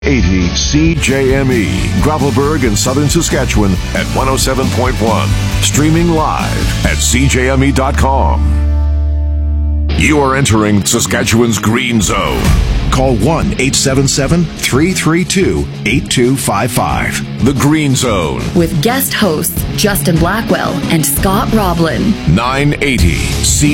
80 CJME, Gravelburg in southern Saskatchewan at 107.1. Streaming live at CJME.com. You are entering Saskatchewan's Green Zone. Call 1-877-332-8255. The Green Zone. With guest hosts Justin Blackwell and Scott Roblin. 980 C.